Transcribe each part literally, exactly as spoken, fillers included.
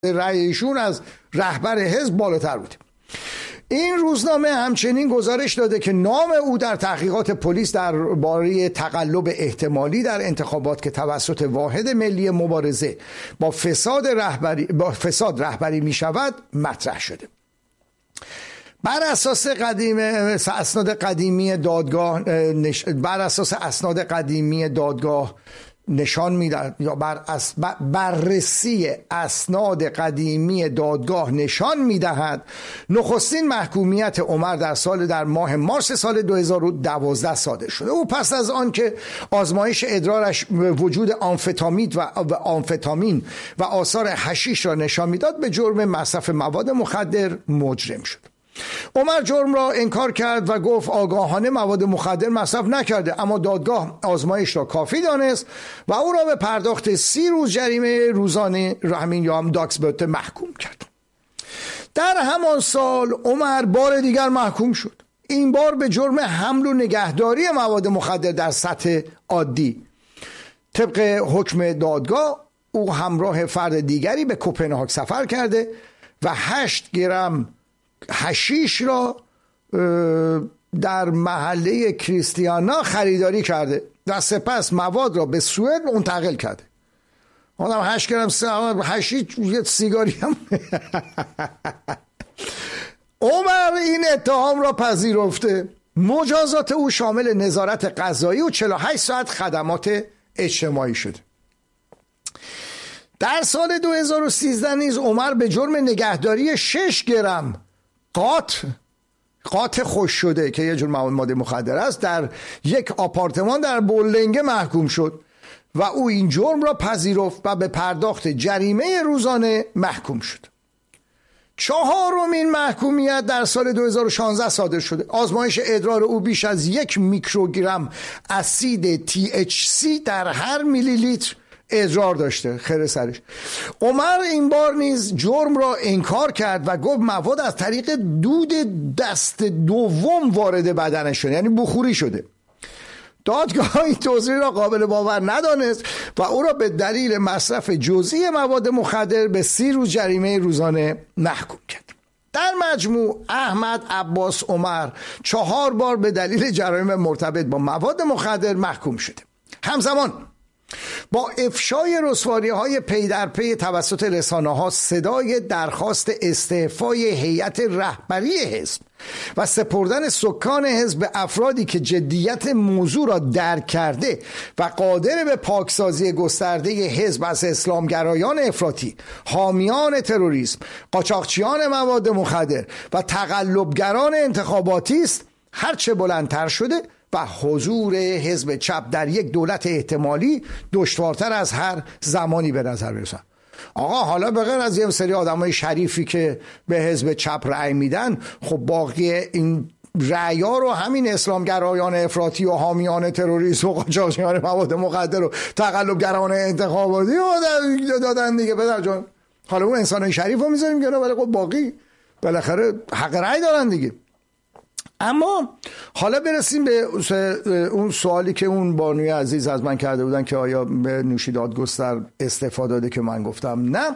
رأی ایشون از رهبر حزب بالاتر بود. این روزنامه همچنین گزارش داده که نام او در تحقیقات پلیس درباره تقلب احتمالی در انتخابات که توسط واحد ملی مبارزه با فساد رهبری با فساد رهبری می شود مطرح شده. بر اساس قدیم اسناد قدیمی دادگاه بر اساس اسناد قدیمی دادگاه نشان میدهد یا بر اس... بررسی اسناد قدیمی دادگاه نشان میدهد نخستین محکومیت عمر در سال در ماه مارس سال دو هزار و دوازده صادر شده. او پس از آن که آزمایش ادرارش وجود آمفتامین و آمفتامین و آثار حشیش را نشان میداد به جرم مصرف مواد مخدر مجرم شد. عمر جرم را انکار کرد و گفت آگاهانه مواد مخدر مصرف نکرده، اما دادگاه آزمایش را کافی دانست و او را به پرداخت سی روز جریمه روزانه همین یا هم داکسبوت محکوم کرد. در همان سال عمر بار دیگر محکوم شد، این بار به جرم حمل و نگهداری مواد مخدر در سطح عادی. طبق حکم دادگاه او همراه فرد دیگری به کوپنهاگ سفر کرده و هشت گرم حشیش را در محله کریستیانا خریداری کرده و سپس مواد را به سوئد منتقل کرده. آدم هشت گرم حشیش یه سیگاری هم عمر این اتهام را پذیرفته. مجازات او شامل نظارت قضایی و چهل و هشت ساعت خدمات اجتماعی شده. در سال دو هزار و سیزده نیز عمر به جرم نگهداری شش گرم قات قات خوش شده که یه جور ماده مخدر است در یک آپارتمان در بولنگه محکوم شد و او این جرم را پذیرفت و به پرداخت جریمه روزانه محکوم شد. چهارمین محکومیت در سال دو هزار و شانزده صادر شده. آزمایش ادرار او بیش از یک میکروگرم اسید تی اچ سی در هر میلی لیتر ادرار داشته. خیر سرش. عمر این بار نیز جرم را انکار کرد و گفت مواد از طریق دود دست دوم وارد بدنش شده، یعنی بخوری شده. دادگاه این توضیح را قابل باور ندانست و او را به دلیل مصرف جزئی مواد مخدر به سی روز جریمه روزانه محکوم کرد. در مجموع احمد عباس عمر چهار بار به دلیل جرایم مرتبط با مواد مخدر محکوم شده. همزمان با افشای رسواری‌های پی در پی توسط رسانه‌ها صدای درخواست استعفای هیئت رهبری حزب و سپردن سکان حزب به افرادی که جدیت موضوع را درک کرده و قادر به پاکسازی گسترده حزب از اسلامگرایان افراطی، حامیان تروریسم، قاچاقچیان مواد مخدر و تقلبگران انتخاباتی است هرچه بلندتر شده و حضور حزب چپ در یک دولت احتمالی دشوارتر از هر زمانی به نظر میرسد. آقا حالا به غیر از یه سری آدمای شریفی که به حزب چپ رأی میدن، خب باقی این رأی‌ها رو همین اسلامگرایان افراطی و حامیان تروریسم و قاچاقچیان مواد مخدر و تقلبگران انتخاباتی دادن دیگه. پدر جان حالا اون انسانای شریف رو میذاریم کنار، ولی خب باقی بالاخره حق رأی دارن دیگه. اما حالا برسیم به اون سوالی که اون بانوی عزیز از من کرده بودن که آیا به نوشین دادگستر استعفا داده، که من گفتم نه.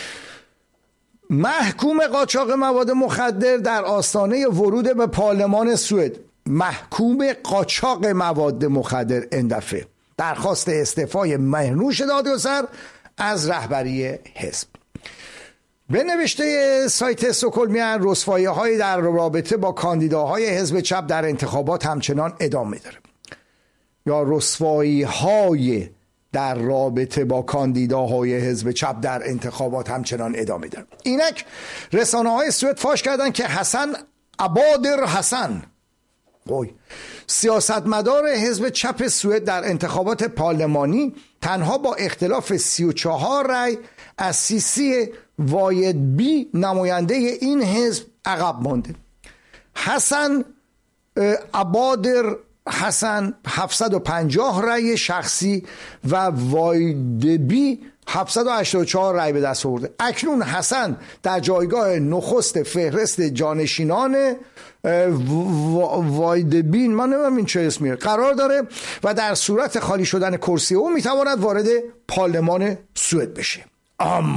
محکوم قاچاق مواد مخدر در آستانه ورود به پارلمان سوئد، محکوم قاچاق مواد مخدر اندفعه، درخواست استعفای مهرنوش دادگستر از رهبری حزب. به نوشته سایت استکهلمیان، رسوایی‌های در رابطه با کاندیداهای حزب چپ در انتخابات همچنان ادامه داره، یا رسوایی‌های در رابطه با کاندیداهای حزب چپ در انتخابات همچنان ادامه داره. اینک رسانه‌های سوئد فاش کردن که حسن عبادر حسن، اوی سیاستمدار حزب چپ سوئد، در انتخابات پارلمانی تنها با اختلاف سی و چهار رأی از سیسی واید بی نماینده این حزب عقب مانده. حسن عبادر حسن هفتصد و پنجاه رأی شخصی و واید بی هفتصد و هشتاد و چهار رأی به دست آورده. اکنون حسن در جایگاه نخست فهرست جانشینان وایدبین، من نمیدونم این چه اسمیه، قرار داره و در صورت خالی شدن کرسی او میتواند وارد پارلمان سوئد بشه.